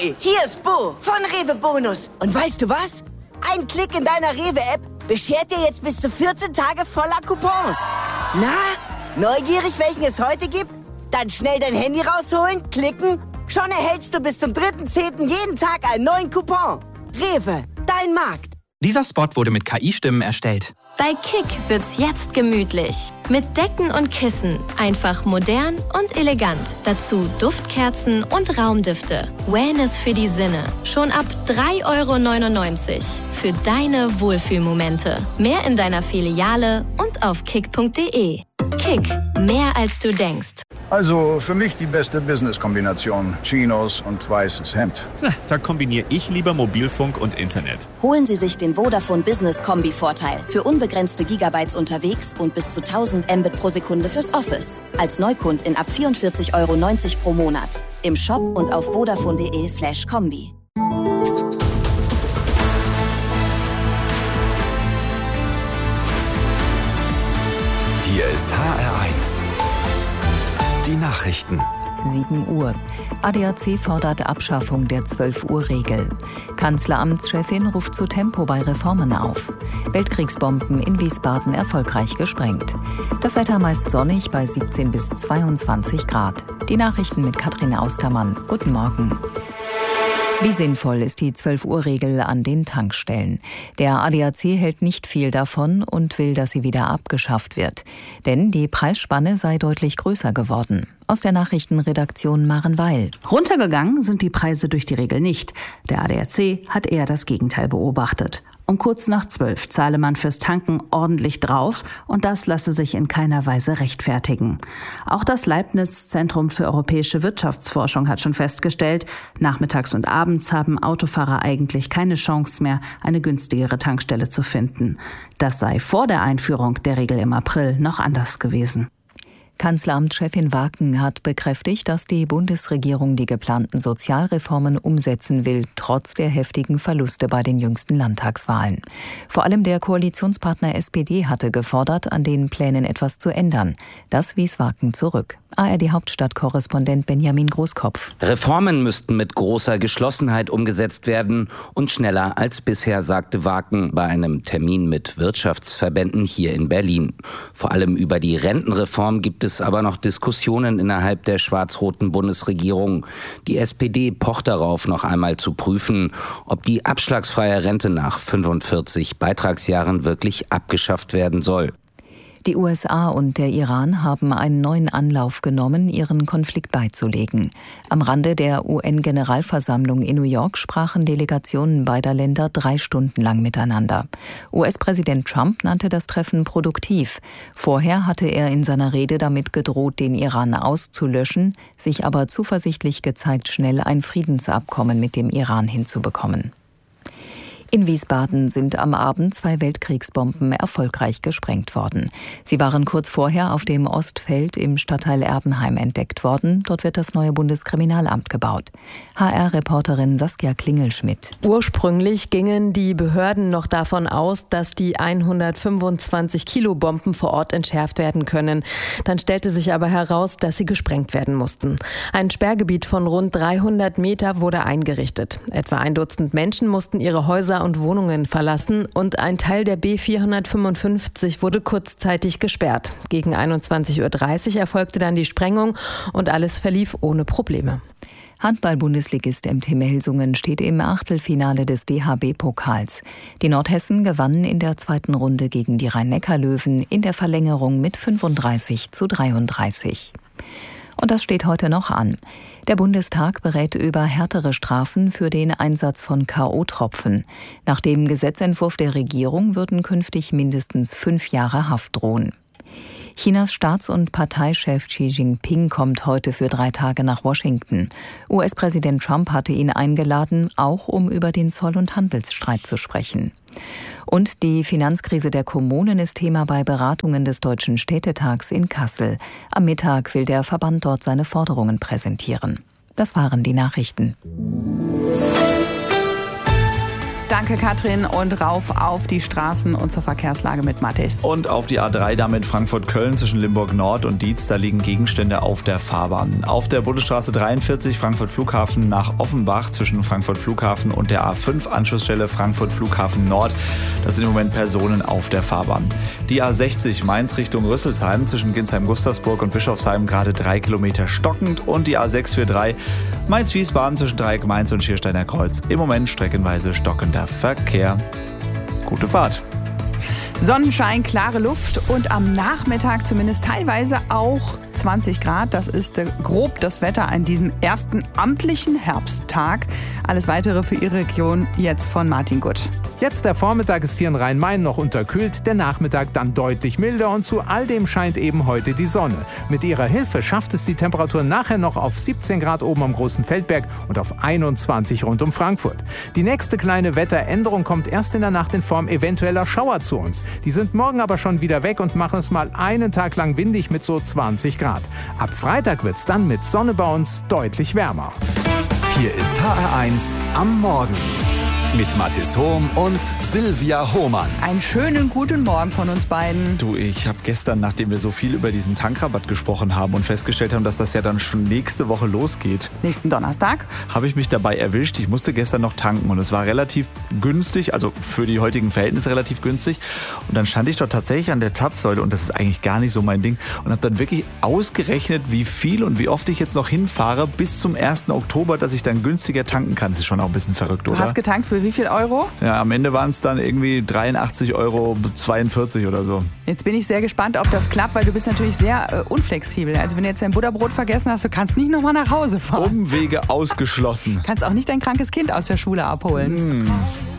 Ahoi, hier ist Bo von Rewe Bonus. Und weißt du was? Ein Klick in deiner Rewe-App beschert dir jetzt bis zu 14 Tage voller Coupons. Na, neugierig, welchen es heute gibt? Dann schnell dein Handy rausholen, klicken. Schon erhältst du bis zum 3.10. jeden Tag einen neuen Coupon. Rewe, dein Markt. Dieser Spot wurde mit KI-Stimmen erstellt. Bei Kick wird's jetzt gemütlich. Mit Decken und Kissen. Einfach modern und elegant. Dazu Duftkerzen und Raumdüfte. Wellness für die Sinne. Schon ab 3,99 € für deine Wohlfühlmomente. Mehr in deiner Filiale und auf kick.de. Kick, mehr als du denkst. Also für mich die beste Business-Kombination. Chinos und weißes Hemd. Da kombiniere ich lieber Mobilfunk und Internet. Holen Sie sich den Vodafone Business Kombi-Vorteil. Für unbegrenzte Gigabytes unterwegs und bis zu 1000 Mbit pro Sekunde fürs Office. Als Neukundin ab 44,90 € pro Monat. Im Shop und auf vodafone.de/kombi. Hier ist HR1. Die Nachrichten. 7 Uhr. ADAC fordert Abschaffung der 12-Uhr-Regel. Kanzleramtschefin ruft zu Tempo bei Reformen auf. Weltkriegsbomben in Wiesbaden erfolgreich gesprengt. Das Wetter meist sonnig bei 17 bis 22 Grad. Die Nachrichten mit Katrin Austermann. Guten Morgen. Wie sinnvoll ist die 12-Uhr-Regel an den Tankstellen? Der ADAC hält nicht viel davon und will, dass sie wieder abgeschafft wird. Denn die Preisspanne sei deutlich größer geworden. Aus der Nachrichtenredaktion Maren Weil. Runtergegangen sind die Preise durch die Regel nicht. Der ADAC hat eher das Gegenteil beobachtet. Um kurz nach 12 zahle man fürs Tanken ordentlich drauf und das lasse sich in keiner Weise rechtfertigen. Auch das Leibniz-Zentrum für europäische Wirtschaftsforschung hat schon festgestellt, nachmittags und abends haben Autofahrer eigentlich keine Chance mehr, eine günstigere Tankstelle zu finden. Das sei vor der Einführung der Regel im April noch anders gewesen. Kanzleramtschefin Waken hat bekräftigt, dass die Bundesregierung die geplanten Sozialreformen umsetzen will, trotz der heftigen Verluste bei den jüngsten Landtagswahlen. Vor allem der Koalitionspartner SPD hatte gefordert, an den Plänen etwas zu ändern. Das wies Waken zurück. ARD-Hauptstadtkorrespondent Benjamin Großkopf. Reformen müssten mit großer Geschlossenheit umgesetzt werden und schneller als bisher, sagte Waken bei einem Termin mit Wirtschaftsverbänden hier in Berlin. Vor allem über die Rentenreform gibt es aber noch Diskussionen innerhalb der schwarz-roten Bundesregierung. Die SPD pocht darauf, noch einmal zu prüfen, ob die abschlagsfreie Rente nach 45 Beitragsjahren wirklich abgeschafft werden soll. Die USA und der Iran haben einen neuen Anlauf genommen, ihren Konflikt beizulegen. Am Rande der UN-Generalversammlung in New York sprachen Delegationen beider Länder 3 Stunden lang miteinander. US-Präsident Trump nannte das Treffen produktiv. Vorher hatte er in seiner Rede damit gedroht, den Iran auszulöschen, sich aber zuversichtlich gezeigt, schnell ein Friedensabkommen mit dem Iran hinzubekommen. In Wiesbaden sind am Abend 2 Weltkriegsbomben erfolgreich gesprengt worden. Sie waren kurz vorher auf dem Ostfeld im Stadtteil Erbenheim entdeckt worden. Dort wird das neue Bundeskriminalamt gebaut. HR-Reporterin Saskia Klingelschmidt. Ursprünglich gingen die Behörden noch davon aus, dass die 125 Kilo Bomben vor Ort entschärft werden können. Dann stellte sich aber heraus, dass sie gesprengt werden mussten. Ein Sperrgebiet von rund 300 Meter wurde eingerichtet. Etwa 1 Dutzend Menschen mussten ihre Häuser und Wohnungen verlassen und ein Teil der B455 wurde kurzzeitig gesperrt. Gegen 21:30 Uhr erfolgte dann die Sprengung und alles verlief ohne Probleme. Handball-Bundesligist MT Melsungen steht im Achtelfinale des DHB-Pokals. Die Nordhessen gewannen in der 2. Runde gegen die Rhein-Neckar-Löwen in der Verlängerung mit 35:33. Und das steht heute noch an. Der Bundestag berät über härtere Strafen für den Einsatz von K.O.-Tropfen. Nach dem Gesetzentwurf der Regierung würden künftig mindestens 5 Jahre Haft drohen. Chinas Staats- und Parteichef Xi Jinping kommt heute für 3 Tage nach Washington. US-Präsident Trump hatte ihn eingeladen, auch um über den Zoll- und Handelsstreit zu sprechen. Und die Finanzkrise der Kommunen ist Thema bei Beratungen des Deutschen Städtetags in Kassel. Am Mittag will der Verband dort seine Forderungen präsentieren. Das waren die Nachrichten. Danke, Katrin. Und rauf auf die Straßen und zur Verkehrslage mit Mathis. Und auf die A3 damit Frankfurt-Köln zwischen Limburg Nord und Dietz. Da liegen Gegenstände auf der Fahrbahn. Auf der Bundesstraße 43 Frankfurt-Flughafen nach Offenbach zwischen Frankfurt-Flughafen und der A5 Anschlussstelle Frankfurt-Flughafen Nord. Das sind im Moment Personen auf der Fahrbahn. Die A60 Mainz Richtung Rüsselsheim zwischen Ginsheim-Gustavsburg und Bischofsheim gerade 3 Kilometer stockend. Und die A643 Mainz-Wiesbaden zwischen Dreieck Mainz und Schiersteiner Kreuz. Im Moment streckenweise stockender Verkehr. Gute Fahrt. Sonnenschein, klare Luft und am Nachmittag zumindest teilweise auch 20 Grad. Das ist grob das Wetter an diesem ersten amtlichen Herbsttag. Alles Weitere für Ihre Region jetzt von Martin Gutt. Jetzt der Vormittag ist hier in Rhein-Main noch unterkühlt, der Nachmittag dann deutlich milder und zu all dem scheint eben heute die Sonne. Mit ihrer Hilfe schafft es die Temperatur nachher noch auf 17 Grad oben am Großen Feldberg und auf 21 rund um Frankfurt. Die nächste kleine Wetteränderung kommt erst in der Nacht in Form eventueller Schauer zu uns. Die sind morgen aber schon wieder weg und machen es mal einen Tag lang windig mit so 20 Grad. Ab Freitag wird es dann mit Sonne bei uns deutlich wärmer. Hier ist HR1 am Morgen. Mit Mathis Hohm und Silvia Hohmann. Einen schönen guten Morgen von uns beiden. Du, ich habe gestern, nachdem wir so viel über diesen Tankrabatt gesprochen haben und festgestellt haben, dass das ja dann schon nächste Woche losgeht. Nächsten Donnerstag. Habe ich mich dabei erwischt. Ich musste gestern noch tanken und es war relativ günstig, also für die heutigen Verhältnisse relativ günstig. Und dann stand ich dort tatsächlich an der Zapfsäule und das ist eigentlich gar nicht so mein Ding. Und habe dann wirklich ausgerechnet, wie viel und wie oft ich jetzt noch hinfahre bis zum 1. Oktober, dass ich dann günstiger tanken kann. Das ist schon auch ein bisschen verrückt, oder? Du hast getankt für wie viel Euro? Ja, am Ende waren es dann irgendwie 83,42 € oder so. Jetzt bin ich sehr gespannt, ob das klappt, weil du bist natürlich sehr unflexibel. Also wenn du jetzt dein Butterbrot vergessen hast, du kannst nicht nochmal nach Hause fahren. Umwege ausgeschlossen. Kannst auch nicht dein krankes Kind aus der Schule abholen.